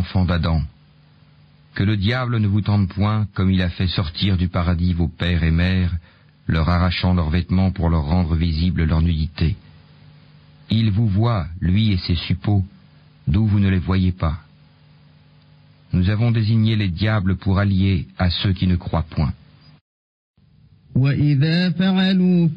enfants d'Adam. Que le diable ne vous tente point comme il a fait sortir du paradis vos pères et mères, leur arrachant leurs vêtements pour leur rendre visible leur nudité. Il vous voit, lui et ses suppôts, d'où vous ne les voyez pas. Nous avons désigné les diables pour alliés à ceux qui ne croient point.